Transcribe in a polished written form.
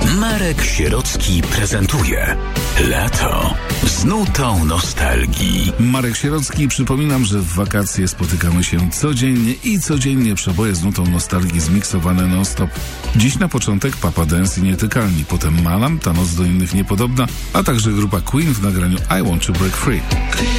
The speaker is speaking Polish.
Marek Sierocki prezentuje Lato z nutą nostalgii. Marek Sierocki, przypominam, że w wakacje spotykamy się codziennie i codziennie przeboje z nutą nostalgii zmiksowane non-stop. Dziś na początek Papa Dance i Nietykalni, potem Malam, Ta noc do innych niepodobna, a także grupa Queen w nagraniu I Want to Break Free.